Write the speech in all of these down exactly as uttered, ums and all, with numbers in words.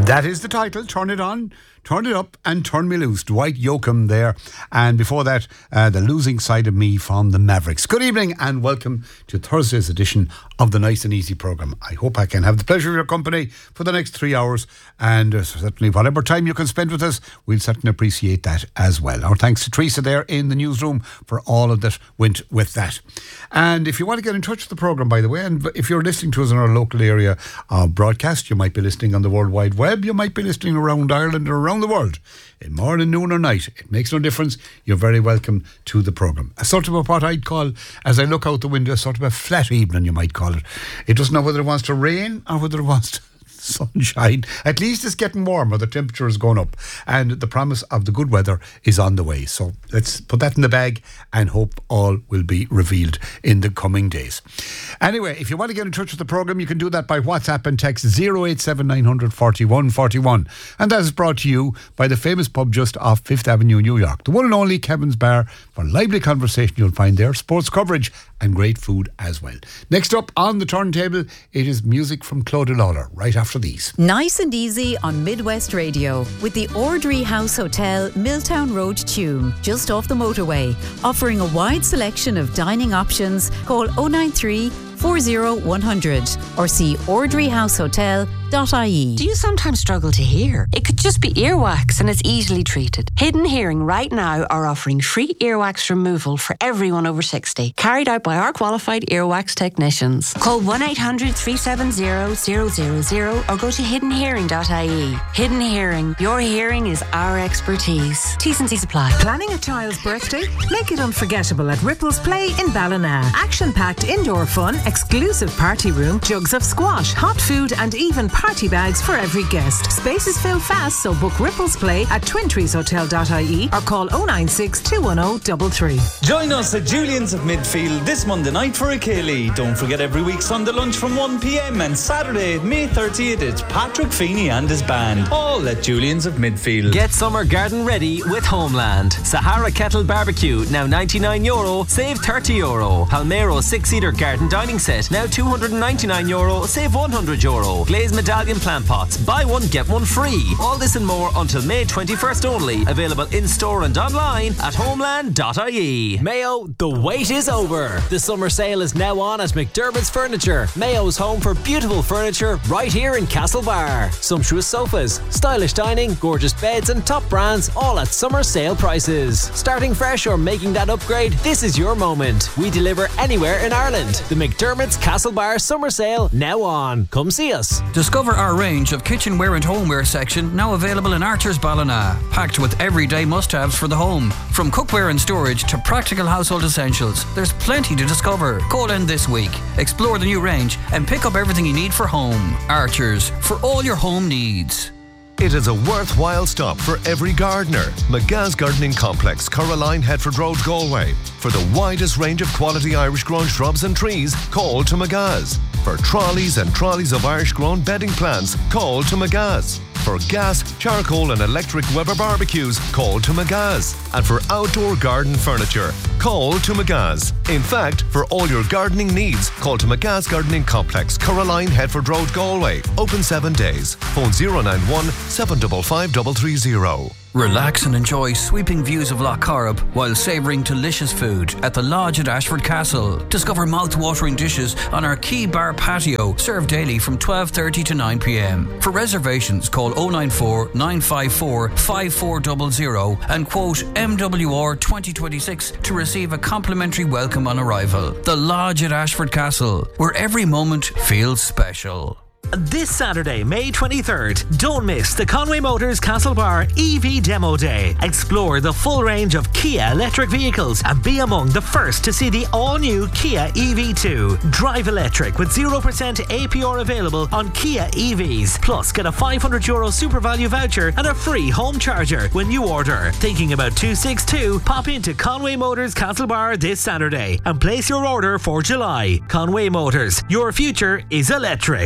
That is the title. Turn it on, turn it up and turn me loose. Dwight Yoakam there. And before that, uh, The Losing Side of Me from the Mavericks. Good evening and welcome to Thursday's edition of the Nice and Easy programme. I hope I can have the pleasure of your company for the next three hours. And uh, certainly whatever time you can spend with us, we'll certainly appreciate that as well. Our thanks to Teresa there in the newsroom for all of that went with that. And if you want to get in touch with the programme, by the way, and if you're listening to us in our local area of broadcast, you might be listening on the World Wide Web, you might be listening around Ireland or around the world, in morning, noon or night, it makes no difference. You're very welcome to the programme. A sort of a, what I'd call, as I look out the window, a sort of a flat evening, you might call it. It doesn't know whether it wants to rain or whether it wants to sunshine. At least it's getting warmer, the temperature is going up and the promise of the good weather is on the way. So let's put that in the bag and hope all will be revealed in the coming days. Anyway, if you want to get in touch with the programme, you can do that by WhatsApp and text zero eight seven nine zero zero four one four one, and that is brought to you by the famous pub just off Fifth Avenue, New York, the one and only Kevin's Bar. For lively conversation you'll find there, sports coverage and great food as well. Next up on the turntable, it is music from Claudia Lawler right after these. Nice and Easy on Midwest Radio with the Ordry House Hotel, Milltown Road, Tuam, just off the motorway, offering a wide selection of dining options. Call oh nine three, four oh one hundred or see ordry house hotel dot I E. Do you sometimes struggle to hear? It could just be earwax and it's easily treated. Hidden Hearing right now are offering free earwax removal for everyone over sixty, carried out by our qualified earwax technicians. Call one eight hundred, three seven zero, zero zero zero or go to hidden hearing dot I E. Hidden Hearing, your hearing is our expertise. T's and C's apply. Planning a child's birthday? Make it unforgettable at Ripples Play in Ballina. Action-packed indoor fun, exclusive party room, jugs of squash, hot food and even party bags for every guest. Spaces fill fast, so book Ripples Play at twin trees hotel dot I E or call oh nine six, two one oh, three three. Join us at Julian's of Midfield this Monday night for a Ceilidh. Don't forget every week Sunday lunch from one p.m. and Saturday, May thirtieth, it's Patrick Feeney and his band. All at Julian's of Midfield. Get summer garden ready with Homeland. Sahara Kettle Barbecue, now ninety-nine euro, save thirty euro. Palmero six-seater garden dining set, now two hundred ninety-nine euro, save one hundred euro. Glazed medallion plant pots, buy one get one free. All this and more until May twenty-first only. Available in store and online at homeland dot I E. Mayo, the wait is over. The summer sale is now on at McDermott's Furniture, Mayo's home for beautiful furniture right here in Castlebar. Sumptuous sofas, stylish dining, gorgeous beds and top brands, all at summer sale prices. Starting fresh or making that upgrade, this is your moment. We deliver anywhere in Ireland. The McDermott's Castlebar summer sale now on. Come see us. Discover our range of kitchenware and homeware section now available in Archer's Ballina, packed with everyday must-haves for the home. From cookware and storage to practical household essentials, there's plenty to discover. Call in this week, explore the new range and pick up everything you need for home. Archer's, for all your home needs. It is a worthwhile stop for every gardener. McGa's Gardening Complex, Coraline, Headford Road, Galway. For the widest range of quality Irish-grown shrubs and trees, call to McGa's. For trolleys and trolleys of Irish-grown bedding plants, call to McGa's. For gas, charcoal and electric Weber barbecues, call to McGa's. And for outdoor garden furniture, call to McGa's. In fact, for all your gardening needs, call to McGa's Gardening Complex, Coraline, Headford Road, Galway. Open seven days. Phone zero nine one, seven five five, three three zero. Relax and enjoy sweeping views of Lough Corrib while savouring delicious food at the Lodge at Ashford Castle. Discover mouth-watering dishes on our Key Bar patio, served daily from twelve thirty to nine p.m. For reservations, call oh nine four, nine five four, five four zero zero and quote M W R twenty twenty-six to receive a complimentary welcome on arrival. The Lodge at Ashford Castle, where every moment feels special. This Saturday, May twenty-third, don't miss the Conway Motors Castlebar E V Demo Day. Explore the full range of Kia electric vehicles and be among the first to see the all-new Kia E V two. Drive electric with zero percent A P R available on Kia E Vs. Plus, get a five hundred euro super value voucher and a free home charger when you order. Thinking about two sixty-two? Pop into Conway Motors Castlebar this Saturday and place your order for July. Conway Motors, your future is electric.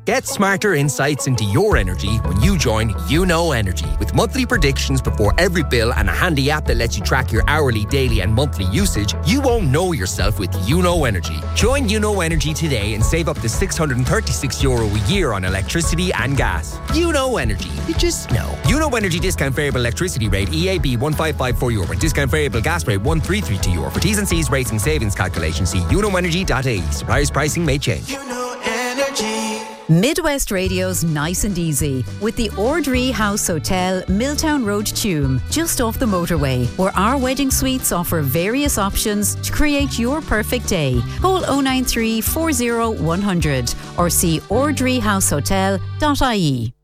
Get smarter insights into your energy when you join You Know Energy. With monthly predictions before every bill and a handy app that lets you track your hourly, daily and monthly usage, you won't know yourself with You Know Energy. Join You Know Energy today and save up to six hundred thirty-six euro a year on electricity and gas. You Know Energy. You just know. You Know Energy discount variable electricity rate E A B one five five four euro and discount variable gas rate one three three two euro. For T's and C's rates and savings calculations, see you know energy dot I E. Suppliers pricing may change. You Know Energy. Midwest Radio's Nice and Easy with the Ordree House Hotel, Milltown Road, Tuam, just off the motorway, where our wedding suites offer various options to create your perfect day. Call oh nine three, four oh, one hundred or see ordree house hotel dot I E.